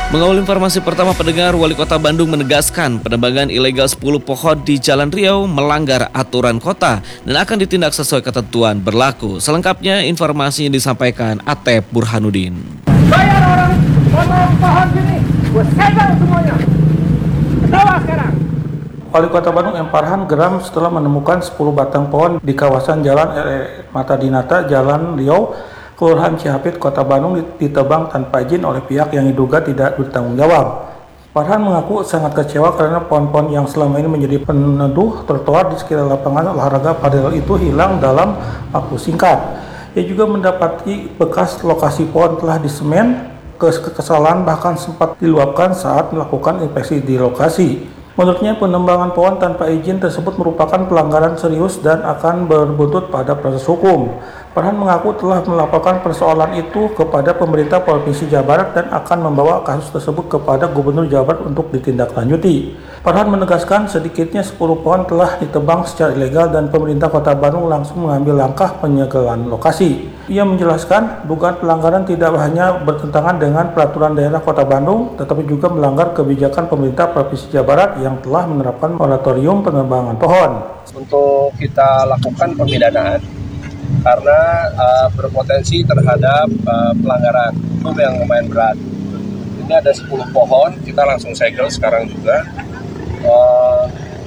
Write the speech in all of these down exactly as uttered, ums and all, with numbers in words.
Mengawal informasi pertama pendengar, Wali Kota Bandung menegaskan penebangan ilegal sepuluh pohon di Jalan Riau melanggar aturan kota dan akan ditindak sesuai ketentuan berlaku. Selengkapnya informasinya disampaikan Atep Burhanuddin. Bayar orang potong pohon sini, gue segel semuanya. Ketawa sekarang. Wali Kota Bandung M. Farhan geram setelah menemukan sepuluh batang pohon di kawasan Jalan R E Mata Dinata, Jalan Riau, Kelurahan Cihapit, Kota Bandung ditebang tanpa izin oleh pihak yang diduga tidak bertanggung jawab. Farhan mengaku sangat kecewa karena pohon-pohon yang selama ini menjadi peneduh trotoar di sekitar lapangan olahraga padel itu hilang dalam waktu singkat. Ia juga mendapati bekas lokasi pohon telah disemen, kekesalan bahkan sempat diluapkan saat melakukan inspeksi di lokasi. Menurutnya penembangan pohon tanpa izin tersebut merupakan pelanggaran serius dan akan berbuntut pada proses hukum. Farhan mengaku telah melaporkan persoalan itu kepada pemerintah Provinsi Jawa Barat dan akan membawa kasus tersebut kepada Gubernur Jawa Barat untuk ditindaklanjuti. Farhan menegaskan sedikitnya sepuluh pohon telah ditebang secara ilegal dan pemerintah Kota Bandung langsung mengambil langkah penyegelan lokasi. Ia menjelaskan dugaan pelanggaran tidak hanya bertentangan dengan peraturan daerah Kota Bandung, tetapi juga melanggar kebijakan pemerintah Provinsi Jawa Barat yang telah menerapkan moratorium penebangan pohon. Untuk kita lakukan pemidanaan karena uh, berpotensi terhadap uh, pelanggaran hukum yang lumayan berat. Ini ada sepuluh pohon, kita langsung segel sekarang juga. Uh,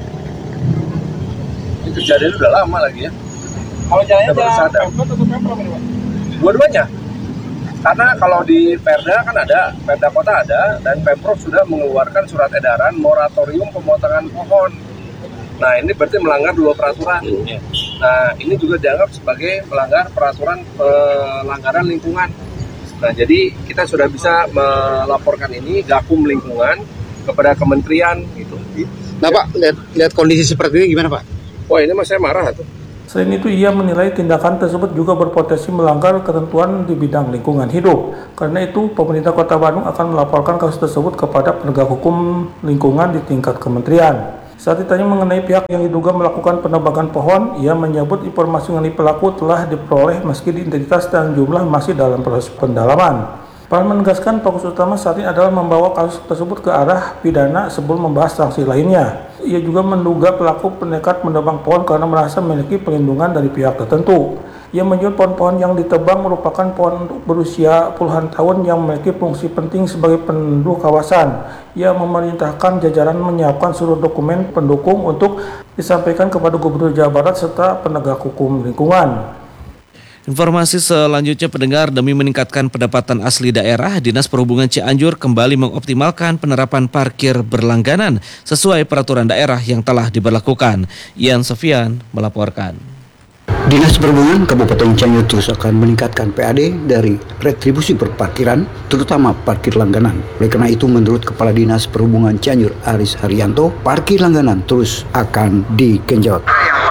ini kejadian udah lama lagi ya. Kalau jalannya baru sadar. Dua-duanya. Karena kalau di Perda kan ada, Perda Kota ada, dan Pemprov sudah mengeluarkan surat edaran moratorium pemotongan pohon. Nah ini berarti melanggar dua peraturan. Nah ini juga dianggap sebagai melanggar peraturan pelanggaran lingkungan. Nah jadi kita sudah bisa melaporkan ini Gakum Lingkungan kepada kementerian gitu. Nah Pak, lihat, lihat kondisi seperti ini gimana Pak? Wah ini mas saya marah tuh. Selain itu, ia menilai tindakan tersebut juga berpotensi melanggar ketentuan di bidang lingkungan hidup. Karena itu, pemerintah Kota Bandung akan melaporkan kasus tersebut kepada penegak hukum lingkungan di tingkat kementerian. Saat ditanya mengenai pihak yang diduga melakukan penebangan pohon, ia menyebut informasi mengenai pelaku telah diperoleh meski identitas dan jumlah masih dalam proses pendalaman. Farhan menegaskan fokus utama saat ini adalah membawa kasus tersebut ke arah pidana sebelum membahas sanksi lainnya. Ia juga menduga pelaku penekat menebang pohon karena merasa memiliki perlindungan dari pihak tertentu. Ia menyebut pohon-pohon yang ditebang merupakan pohon berusia puluhan tahun yang memiliki fungsi penting sebagai peneduh kawasan. Ia memerintahkan jajaran menyiapkan seluruh dokumen pendukung untuk disampaikan kepada Gubernur Jawa Barat serta penegak hukum lingkungan. Informasi selanjutnya pendengar, demi meningkatkan pendapatan asli daerah, Dinas Perhubungan Cianjur kembali mengoptimalkan penerapan parkir berlangganan sesuai peraturan daerah yang telah diberlakukan. Ian Sofian melaporkan. Dinas Perhubungan Kabupaten Cianjur terus akan meningkatkan P A D dari retribusi perparkiran, terutama parkir langganan. Oleh karena itu, menurut Kepala Dinas Perhubungan Cianjur Aris Haryanto, parkir langganan terus akan digenjot.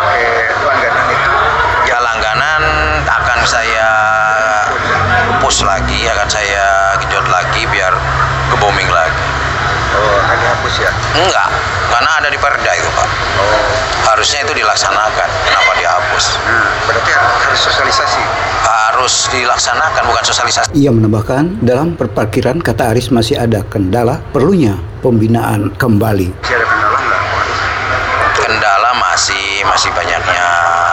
Saya push lagi, akan saya genjot lagi biar ke booming lagi. Oh, akan dihapus ya? Enggak, karena ada di Perda itu Pak. Oh. Harusnya itu dilaksanakan, kenapa dihapus? Hmm, berarti harus sosialisasi? Harus dilaksanakan, bukan sosialisasi. Ia menambahkan, dalam perparkiran kata Aris masih ada kendala, perlunya pembinaan kembali. Masih ada kendala nggak? Kendala masih, masih banyaknya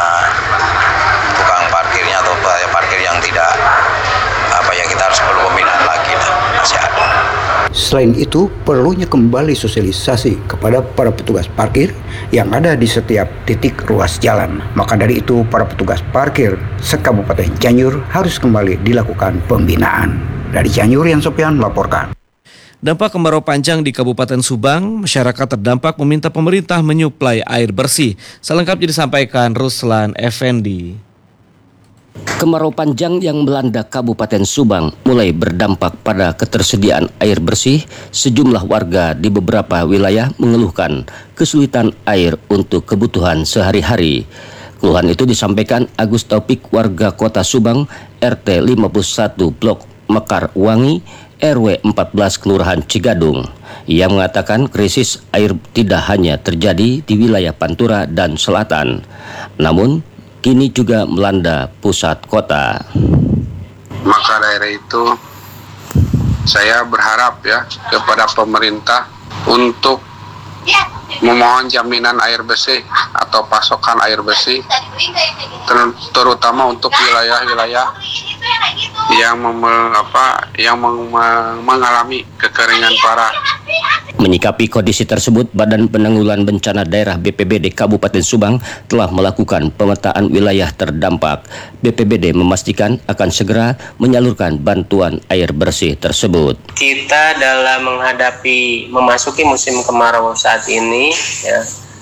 parkirnya atau parkir yang tidak apa yang kita harus perlu pembinaan lagi lah, masih ada. Selain itu, perlunya kembali sosialisasi kepada para petugas parkir yang ada di setiap titik ruas jalan. Maka dari itu, para petugas parkir se-Kabupaten Cianjur harus kembali dilakukan pembinaan. Dari Cianjur, Ian Sofian melaporkan. Dampak kemarau panjang di Kabupaten Subang, masyarakat terdampak meminta pemerintah menyuplai air bersih. Selengkapnya disampaikan Ruslan Effendi. Kemarau panjang yang melanda Kabupaten Subang mulai berdampak pada ketersediaan air bersih. Sejumlah warga di beberapa wilayah mengeluhkan kesulitan air untuk kebutuhan sehari-hari. Keluhan itu disampaikan Agus Taufik, warga Kota Subang, R T lima puluh satu Blok Mekar Wangi, R W empat belas Kelurahan Cigadung. Ia mengatakan krisis air tidak hanya terjadi di wilayah Pantura dan Selatan, namun kini juga melanda pusat kota. Maka daerah itu saya berharap ya kepada pemerintah untuk memohon jaminan air bersih atau pasokan air bersih ter- terutama untuk wilayah-wilayah yang mem- apa yang meng- mengalami kekeringan parah. Menyikapi kondisi tersebut, Badan Penanggulangan Bencana Daerah B P B D Kabupaten Subang telah melakukan pemetaan wilayah terdampak. B P B D memastikan akan segera menyalurkan bantuan air bersih tersebut. Kita dalam menghadapi memasuki musim kemarau saat ini, ya,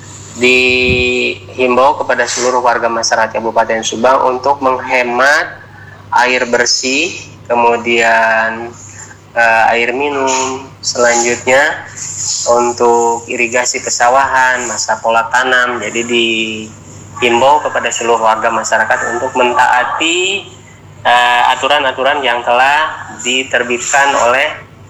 dihimbau kepada seluruh warga masyarakat Kabupaten Subang untuk menghemat air bersih, kemudian uh, air minum, selanjutnya untuk irigasi pesawahan, masa pola tanam. Jadi dihimbau kepada seluruh warga masyarakat untuk mentaati uh, aturan-aturan yang telah diterbitkan oleh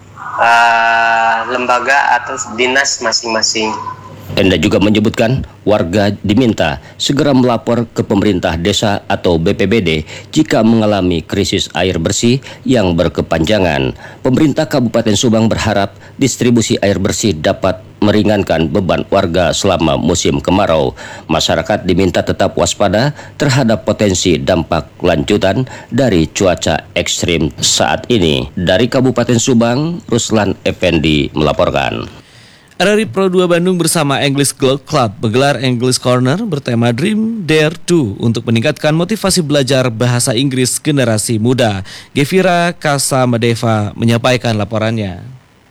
uh, lembaga atau dinas masing-masing. Enda juga menyebutkan warga diminta segera melapor ke pemerintah desa atau B P B D jika mengalami krisis air bersih yang berkepanjangan. Pemerintah Kabupaten Subang berharap distribusi air bersih dapat meringankan beban warga selama musim kemarau. Masyarakat diminta tetap waspada terhadap potensi dampak lanjutan dari cuaca ekstrim saat ini. Dari Kabupaten Subang, Ruslan Effendi melaporkan. R R I Pro dua Bandung bersama English Globe Club menggelar English Corner bertema Dream Dare Do untuk meningkatkan motivasi belajar bahasa Inggris generasi muda. Gevira Kasamedeva menyampaikan laporannya.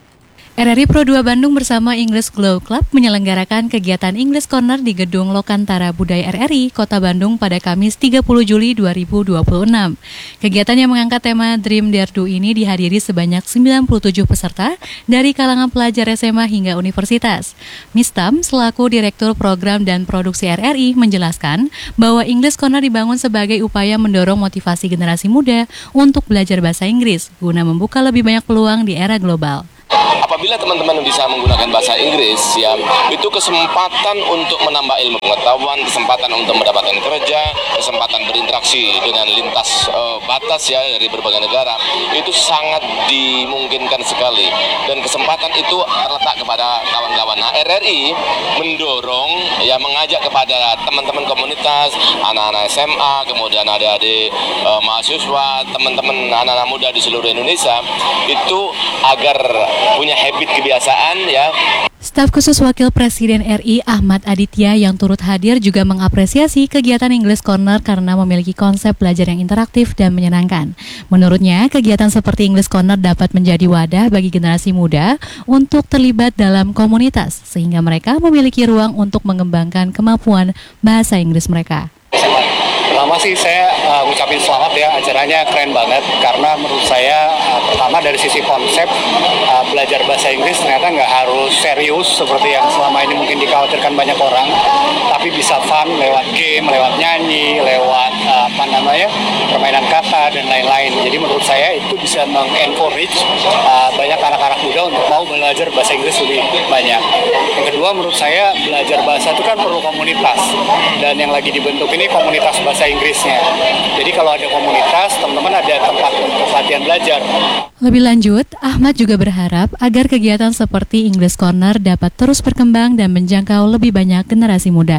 R R I Pro dua Bandung bersama English Globe Club menyelenggarakan kegiatan English Corner di Gedung Lokantara Budaya R R I, Kota Bandung pada Kamis tiga puluh Juli dua ribu dua puluh enam. Kegiatan yang mengangkat tema Dream Dare Do ini dihadiri sebanyak sembilan puluh tujuh peserta dari kalangan pelajar S M A hingga universitas. Mistam, selaku Direktur Program dan Produksi R R I, menjelaskan bahwa English Corner dibangun sebagai upaya mendorong motivasi generasi muda untuk belajar bahasa Inggris guna membuka lebih banyak peluang di era global. Apabila teman-teman bisa menggunakan bahasa Inggris, ya, itu kesempatan untuk menambah ilmu pengetahuan, kesempatan untuk mendapatkan kerja, kesempatan berinteraksi dengan lintas uh, batas ya dari berbagai negara, itu sangat dimungkinkan sekali. Dan kesempatan itu terletak kepada kawan-kawan. Nah, R R I mendorong, ya, mengajak kepada teman-teman komunitas, anak-anak S M A, kemudian adik-adik uh, mahasiswa, teman-teman anak-anak muda di seluruh Indonesia, itu agar punya habit kebiasaan, ya. Staf khusus Wakil Presiden R I Ahmad Aditya yang turut hadir juga mengapresiasi kegiatan English Corner karena memiliki konsep belajar yang interaktif dan menyenangkan. Menurutnya, kegiatan seperti English Corner dapat menjadi wadah bagi generasi muda untuk terlibat dalam komunitas, sehingga mereka memiliki ruang untuk mengembangkan kemampuan bahasa Inggris mereka. Pertama sih saya uh, ngucapin selamat ya, acaranya keren banget karena menurut saya uh, pertama dari sisi konsep uh, belajar bahasa Inggris ternyata nggak harus serius seperti yang selama ini mungkin dikhawatirkan banyak orang, tapi bisa fun lewat game, lewat nyanyi, lewat uh, apa namanya permainan kata dan lain-lain. Jadi menurut saya itu bisa meng-encourage uh, banyak anak-anak muda untuk mau belajar bahasa Inggris lebih banyak. Yang kedua, menurut saya belajar bahasa itu kan perlu komunitas, dan yang lagi dibentuk ini komunitas bahasa Inggrisnya. Jadi kalau ada komunitas, teman-teman ada tempat untuk latihan belajar. Lebih lanjut, Ahmad juga berharap agar kegiatan seperti English Corner dapat terus berkembang dan menjangkau lebih banyak generasi muda.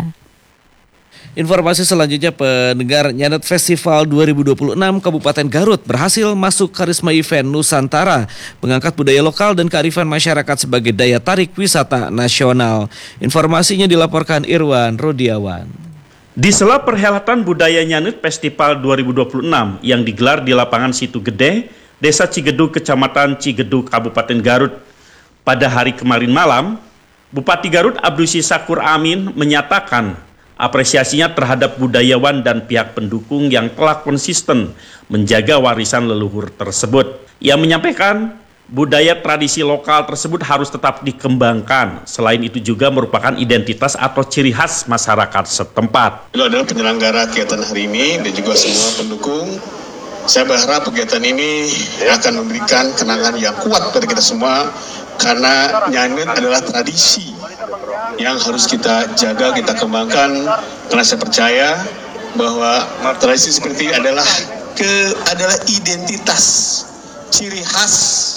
Informasi selanjutnya, pendengar, Nyanet Festival dua ribu dua puluh enam Kabupaten Garut berhasil masuk Karisma Event Nusantara, mengangkat budaya lokal dan kearifan masyarakat sebagai daya tarik wisata nasional. Informasinya dilaporkan Irwan Rodiawan. Di sela perhelatan budaya Nyanet Festival dua ribu dua puluh enam yang digelar di lapangan Situ Gede, Desa Cigedug, Kecamatan Cigedug, Kabupaten Garut, pada hari kemarin malam, Bupati Garut Abdusi Sakur Amin menyatakan apresiasinya terhadap budayawan dan pihak pendukung yang telah konsisten menjaga warisan leluhur tersebut. Ia menyampaikan budaya tradisi lokal tersebut harus tetap dikembangkan. Selain itu juga merupakan identitas atau ciri khas masyarakat setempat. Itu adalah penyelenggara kegiatan hari ini dan juga semua pendukung. Saya berharap kegiatan ini akan memberikan kenangan yang kuat pada kita semua, karena Nyanet adalah tradisi yang harus kita jaga, kita kembangkan. Karena saya percaya bahwa tradisi seperti ini adalah ke adalah identitas, ciri khas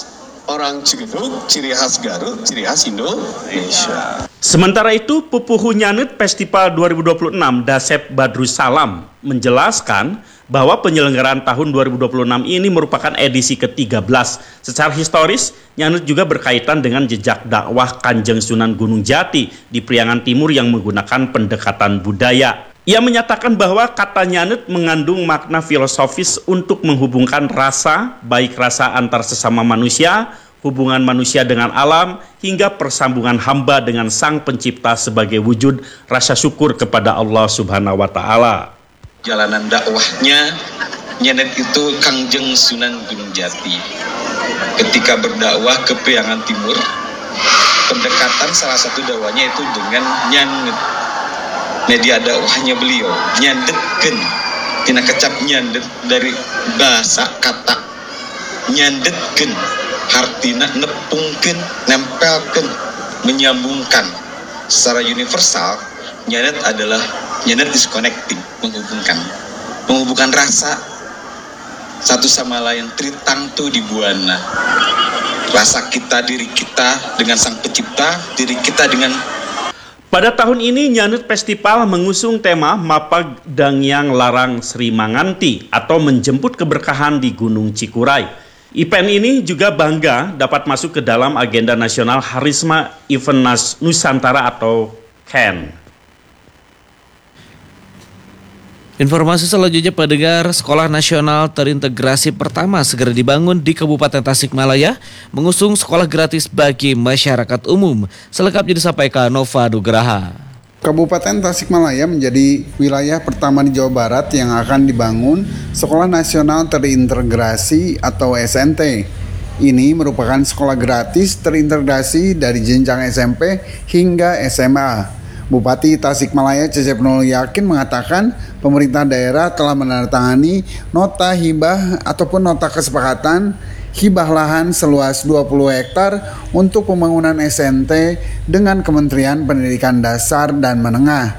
orang Cigedug, ciri khas Garut, ciri khas Indonesia. Sementara itu, Pupuhu Nyanet Festival dua ribu dua puluh enam Dasep Badrussalam menjelaskan bahwa penyelenggaraan tahun dua ribu dua puluh enam ini merupakan edisi ke tiga belas. Secara historis, Nyanet juga berkaitan dengan jejak dakwah Kanjeng Sunan Gunung Jati di Priangan Timur yang menggunakan pendekatan budaya. Ia menyatakan bahwa kata Nyanet mengandung makna filosofis untuk menghubungkan rasa, baik rasa antar sesama manusia, hubungan manusia dengan alam, hingga persambungan hamba dengan Sang Pencipta sebagai wujud rasa syukur kepada Allah Subhanahu wa Ta'ala. Jalanan dakwahnya Nyanet itu Kangjeng Sunan Gunung Jati. Ketika berdakwah ke Priangan Timur, pendekatan salah satu dakwahnya itu dengan Nyanet. Media dakwahnya beliau nyandetkeun tina kecap nyandet dari bahasa kata nyandetkeun artina nepungkeun nempelkeun menyambungkan secara universal. Nyandet adalah nyandet is connecting, menghubungkan menghubungkan rasa satu sama lain tritangtu di buana, rasa kita diri kita dengan Sang Pencipta, diri kita dengan. Pada tahun ini, Nyanet Festival mengusung tema Mapag Dangyang Larang Sri Manganti atau menjemput keberkahan di Gunung Cikuray. Event ini juga bangga dapat masuk ke dalam agenda nasional Harisma Event Nusantara atau K E N. Informasi selanjutnya, pendengar, Sekolah Nasional Terintegrasi pertama segera dibangun di Kabupaten Tasikmalaya, mengusung sekolah gratis bagi masyarakat umum. Selengkapnya disampaikan Nova Nugraha. Kabupaten Tasikmalaya menjadi wilayah pertama di Jawa Barat yang akan dibangun Sekolah Nasional Terintegrasi atau S N T. Ini merupakan sekolah gratis terintegrasi dari jenjang S M P hingga S M A. Bupati Tasikmalaya Cecep Nurul Yakin mengatakan pemerintah daerah telah menandatangani nota hibah ataupun nota kesepakatan hibah lahan seluas dua puluh hektar untuk pembangunan S N T dengan Kementerian Pendidikan Dasar dan Menengah.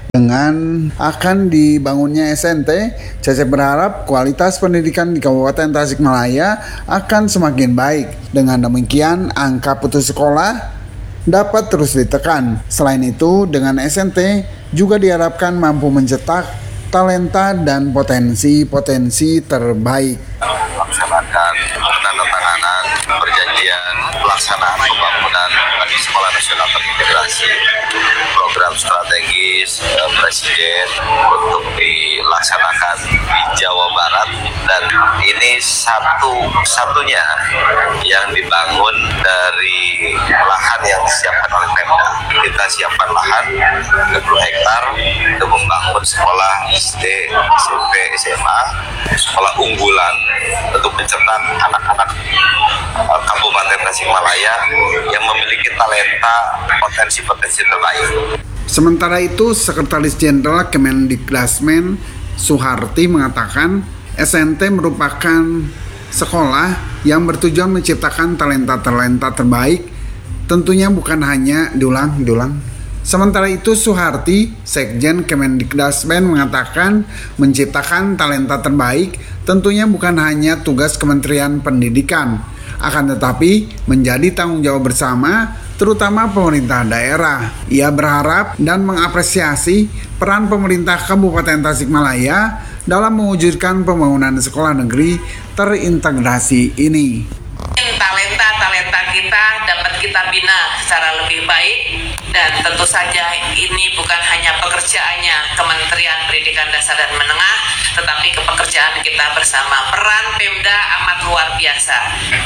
Dengan akan dibangunnya S N T, Cecep berharap kualitas pendidikan di Kabupaten Tasikmalaya akan semakin baik. Dengan demikian, angka putus sekolah dapat terus ditekan. Selain itu, dengan S N T juga diharapkan mampu mencetak talenta dan potensi-potensi terbaik. Melaksanakan penandatanganan perjanjian pelaksanaan pembangunan bagi Sekolah Nasional Terintegrasi, program strategis eh, Presiden untuk dilaksanakan di Jawa Barat, dan ini satu-satunya yang dibangun dari lahan yang disiapkan oleh Pemda. Kita siapkan lahan dua puluh hektar untuk membangun sekolah S D, S M P, S M A, sekolah unggulan untuk mencetak anak-anak uh, Kabupaten Tasikmalaya yang memiliki talenta potensi-potensi terbaik. Sementara itu, Sekretaris Jenderal Kemendikbudrismen Suharti mengatakan S N T merupakan sekolah yang bertujuan menciptakan talenta-talenta terbaik, tentunya bukan hanya diulang-diulang. Sementara itu, Suharti, Sekjen Kemendikbudrismen mengatakan menciptakan talenta terbaik tentunya bukan hanya tugas Kementerian Pendidikan, akan tetapi menjadi tanggung jawab bersama, terutama pemerintah daerah. Ia berharap dan mengapresiasi peran pemerintah Kabupaten Tasikmalaya dalam mewujudkan pembangunan sekolah negeri terintegrasi ini. Talenta-talenta kita dapat kita bina secara lebih baik, dan tentu saja ini bukan hanya pekerjaannya Kementerian Pendidikan Dasar dan Menengah, tetapi pekerjaan kita bersama. Peran Pemda amat luar biasa.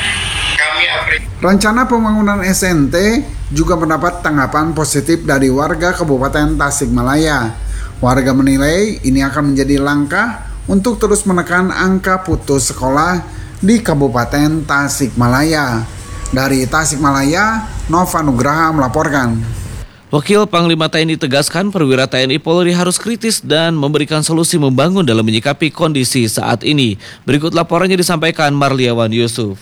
Kami Rencana pembangunan S N T juga mendapat tanggapan positif dari warga Kabupaten Tasikmalaya. Warga menilai ini akan menjadi langkah untuk terus menekan angka putus sekolah di Kabupaten Tasikmalaya. Dari Tasikmalaya, Nova Nugraha melaporkan. Wakil Panglima T N I tegaskan perwira T N I Polri harus kritis dan memberikan solusi membangun dalam menyikapi kondisi saat ini. Berikut laporannya disampaikan Marliawan Yusuf.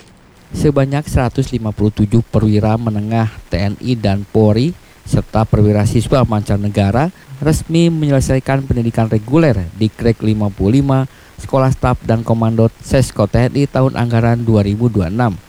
Sebanyak seratus lima puluh tujuh perwira menengah T N I dan Polri serta perwira siswa mancanegara resmi menyelesaikan pendidikan reguler di Krek lima puluh lima Sekolah Staf dan Komando Sesko T N I tahun anggaran dua ribu dua puluh enam.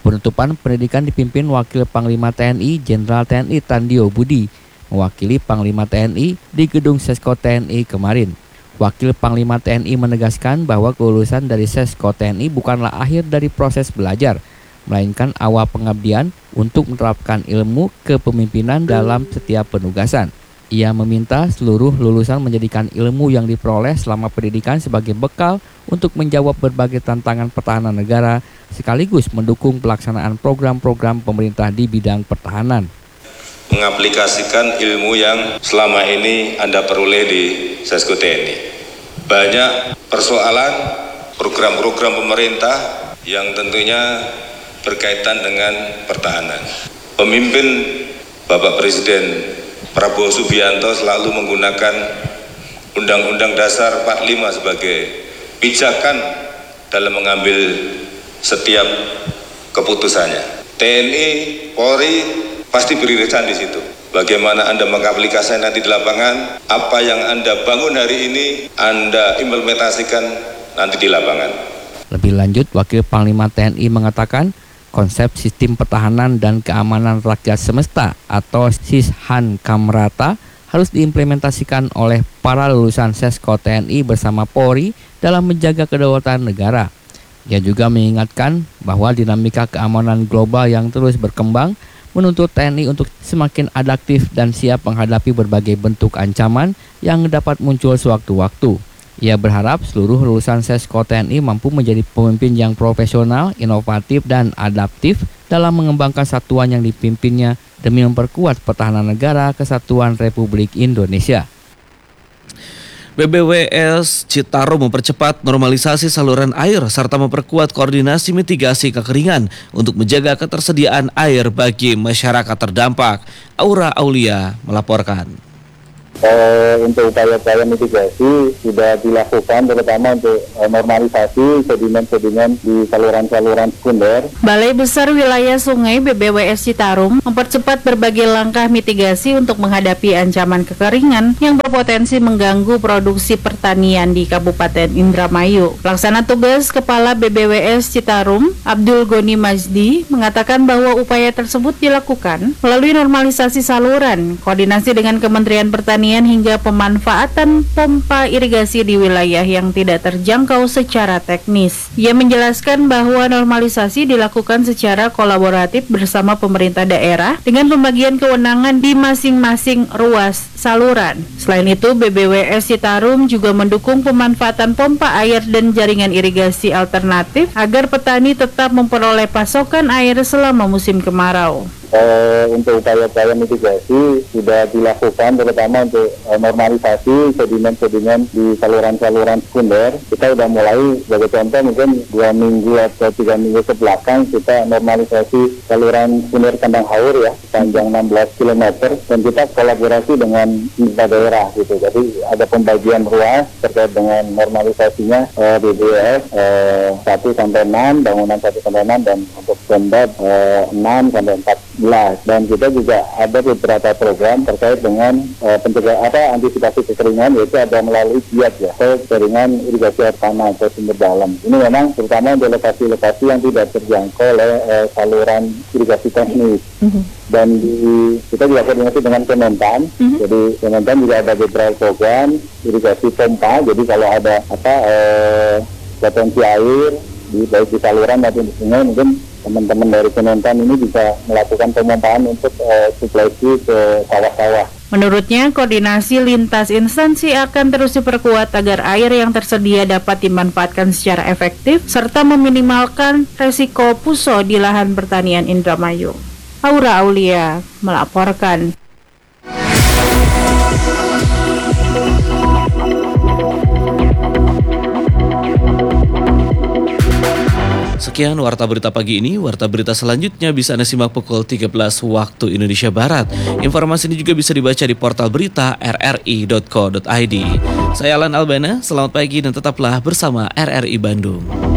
Penutupan pendidikan dipimpin Wakil Panglima T N I Jenderal T N I Tandio Budi, mewakili Panglima T N I di Gedung Sesko T N I kemarin. Wakil Panglima T N I menegaskan bahwa kelulusan dari Sesko T N I bukanlah akhir dari proses belajar, melainkan awal pengabdian untuk menerapkan ilmu kepemimpinan dalam setiap penugasan. Ia meminta seluruh lulusan menjadikan ilmu yang diperoleh selama pendidikan sebagai bekal untuk menjawab berbagai tantangan pertahanan negara, sekaligus mendukung pelaksanaan program-program pemerintah di bidang pertahanan. Mengaplikasikan ilmu yang selama ini Anda peroleh di Sesko T N I. Banyak persoalan, program-program pemerintah yang tentunya berkaitan dengan pertahanan. Pemimpin Bapak Presiden Prabowo Subianto selalu menggunakan Undang-Undang Dasar empat puluh lima sebagai pijakan dalam mengambil setiap keputusannya. T N I, Polri pasti beririsan di situ. Bagaimana Anda mengaplikasikan nanti di lapangan, apa yang Anda bangun hari ini, Anda implementasikan nanti di lapangan. Lebih lanjut, Wakil Panglima T N I mengatakan, konsep sistem pertahanan dan keamanan rakyat semesta atau Sishan Kamrata harus diimplementasikan oleh para lulusan Sesko T N I bersama Polri dalam menjaga kedaulatan negara. Ia juga mengingatkan bahwa dinamika keamanan global yang terus berkembang menuntut T N I untuk semakin adaptif dan siap menghadapi berbagai bentuk ancaman yang dapat muncul sewaktu-waktu. Ia berharap seluruh lulusan Sesko T N I mampu menjadi pemimpin yang profesional, inovatif, dan adaptif dalam mengembangkan satuan yang dipimpinnya demi memperkuat pertahanan negara kesatuan Republik Indonesia. B B W S Citarum mempercepat normalisasi saluran air serta memperkuat koordinasi mitigasi kekeringan untuk menjaga ketersediaan air bagi masyarakat terdampak. Aura Aulia melaporkan. Uh, untuk upaya-upaya mitigasi sudah dilakukan, terutama untuk uh, normalisasi sedimen-sedimen di saluran-saluran sekunder. Balai Besar Wilayah Sungai B B W S Citarum mempercepat berbagai langkah mitigasi untuk menghadapi ancaman kekeringan yang berpotensi mengganggu produksi pertanian di Kabupaten Indramayu. Pelaksana tugas Kepala B B W S Citarum, Abdul Goni Majdi, mengatakan bahwa upaya tersebut dilakukan melalui normalisasi saluran, koordinasi dengan Kementerian Pertanian hingga pemanfaatan pompa irigasi di wilayah yang tidak terjangkau secara teknis. Ia menjelaskan bahwa normalisasi dilakukan secara kolaboratif bersama pemerintah daerah dengan pembagian kewenangan di masing-masing ruas saluran. Selain itu, B B W S Citarum juga mendukung pemanfaatan pompa air dan jaringan irigasi alternatif agar petani tetap memperoleh pasokan air selama musim kemarau. Uh, untuk upaya-upaya mitigasi sudah dilakukan, terutama untuk uh, normalisasi sedimen-sedimen di saluran-saluran sekunder. Kita sudah mulai, sebagai contoh mungkin dua minggu atau tiga minggu kebelakang kita normalisasi saluran sekunder Kandang Haur ya, panjang enam belas kilometer, dan kita kolaborasi dengan pemerintah daerah gitu. Jadi ada pembagian ruas terkait dengan normalisasinya uh, B B W S uh, satu sampai enam, bangunan satu sampai enam, dan untuk pemda uh, enam sampai empat belas, dan kita juga ada beberapa program terkait dengan uh, pencegahan apa antisipasi kekeringan, yaitu ada melalui giat ya, atau jaringan irigasi air tanah atau sumber dalam. Ini memang terutama di lokasi-lokasi yang tidak terjangkau oleh uh, saluran irigasi teknis. Mm-hmm. Dan di, kita juga koordinasi dengan Kementan. Mm-hmm. Jadi Kementan juga ada beberapa program irigasi pompa. Jadi kalau ada apa uh, potensi air di baik di saluran maupun di sungai, mungkin teman-teman dari Kementan ini bisa melakukan pemompaan untuk uh, suplai ke sawah-sawah. Menurutnya, koordinasi lintas instansi akan terus diperkuat agar air yang tersedia dapat dimanfaatkan secara efektif serta meminimalkan resiko puso di lahan pertanian Indramayu. Aura Aulia melaporkan. Sekian Warta Berita pagi ini. Warta Berita selanjutnya bisa Anda simak pukul tiga belas waktu Indonesia Barat. Informasi ini juga bisa dibaca di portal berita r r i dot co dot i d. Saya Alan Albana, selamat pagi dan tetaplah bersama R R I Bandung.